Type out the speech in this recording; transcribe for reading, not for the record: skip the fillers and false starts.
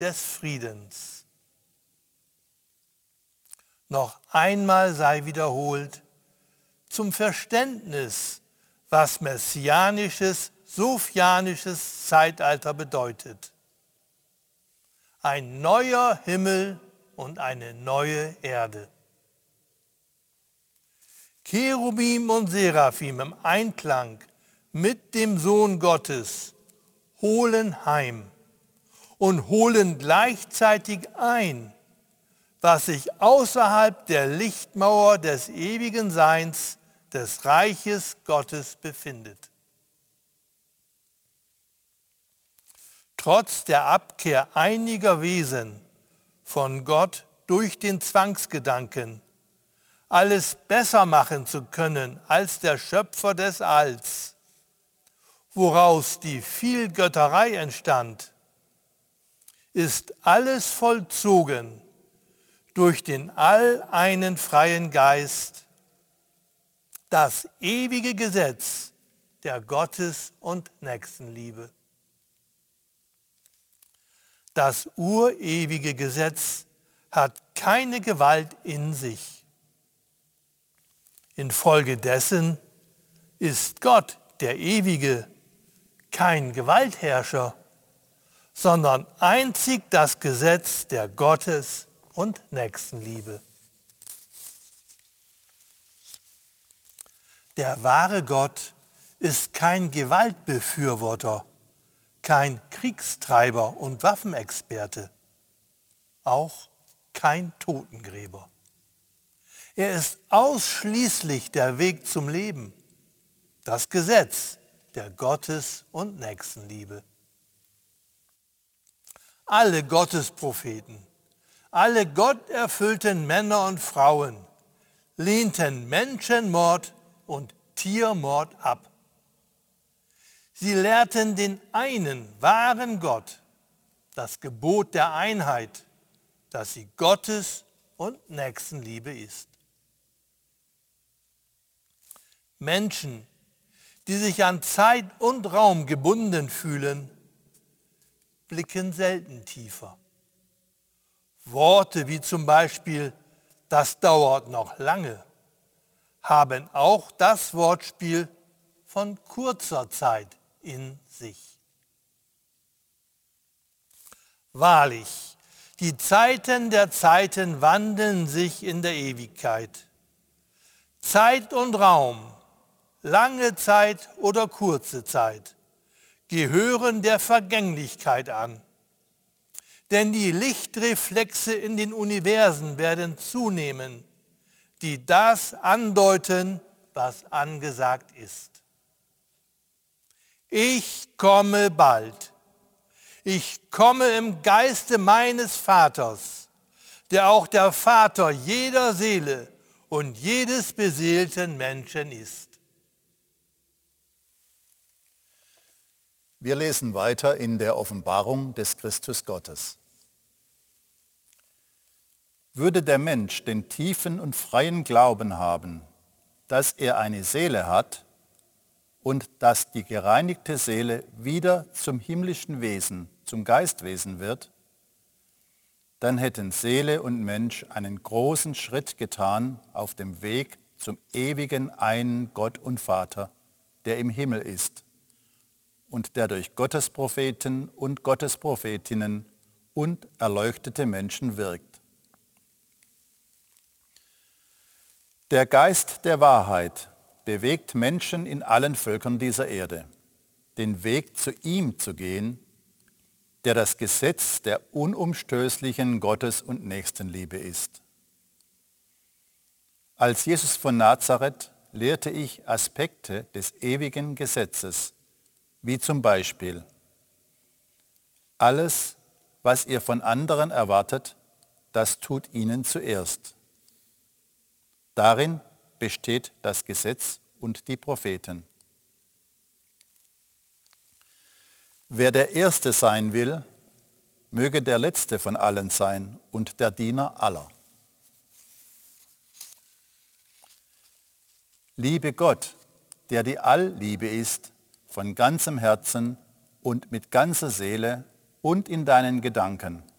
des Friedens. Noch einmal sei wiederholt, zum Verständnis, was messianisches, sophianisches Zeitalter bedeutet. Ein neuer Himmel und eine neue Erde. Cherubim und Seraphim im Einklang mit dem Sohn Gottes holen heim und holen gleichzeitig ein, was sich außerhalb der Lichtmauer des ewigen Seins des Reiches Gottes befindet. Trotz der Abkehr einiger Wesen von Gott durch den Zwangsgedanken, alles besser machen zu können als der Schöpfer des Alls, woraus die Vielgötterei entstand, ist alles vollzogen durch den alleinen freien Geist, das ewige Gesetz der Gottes- und Nächstenliebe. Das urewige Gesetz hat keine Gewalt in sich. Infolgedessen ist Gott, der Ewige, kein Gewaltherrscher, sondern einzig das Gesetz der Gottes- und Nächstenliebe. Der wahre Gott ist kein Gewaltbefürworter, kein Kriegstreiber und Waffenexperte, auch kein Totengräber. Er ist ausschließlich der Weg zum Leben, das Gesetz der Gottes- und Nächstenliebe. Alle Gottespropheten, alle gotterfüllten Männer und Frauen lehnten Menschenmord und Tiermord ab. Sie lehrten den einen wahren Gott, das Gebot der Einheit, dass sie Gottes- und Nächstenliebe ist. Menschen, die sich an Zeit und Raum gebunden fühlen, blicken selten tiefer. Worte wie zum Beispiel „das dauert noch lange" haben auch das Wortspiel von kurzer Zeit in sich. Wahrlich, die Zeiten der Zeiten wandeln sich in der Ewigkeit. Zeit und Raum, lange Zeit oder kurze Zeit, gehören der Vergänglichkeit an. Denn die Lichtreflexe in den Universen werden zunehmen, die das andeuten, was angesagt ist. Ich komme bald. Ich komme im Geiste meines Vaters, der auch der Vater jeder Seele und jedes beseelten Menschen ist. Wir lesen weiter in der Offenbarung des Christus Gottes. Würde der Mensch den tiefen und freien Glauben haben, dass er eine Seele hat und dass die gereinigte Seele wieder zum himmlischen Wesen, zum Geistwesen wird, dann hätten Seele und Mensch einen großen Schritt getan auf dem Weg zum ewigen einen Gott und Vater, der im Himmel ist und der durch Gottespropheten und Gottesprophetinnen und erleuchtete Menschen wirkt. Der Geist der Wahrheit bewegt Menschen in allen Völkern dieser Erde, den Weg zu ihm zu gehen, der das Gesetz der unumstößlichen Gottes- und Nächstenliebe ist. Als Jesus von Nazareth lehrte ich Aspekte des ewigen Gesetzes, wie zum Beispiel: Alles, was ihr von anderen erwartet, das tut ihnen zuerst. Darin besteht das Gesetz und die Propheten. Wer der Erste sein will, möge der Letzte von allen sein und der Diener aller. Liebe Gott, der die Allliebe ist, von ganzem Herzen und mit ganzer Seele und in deinen Gedanken.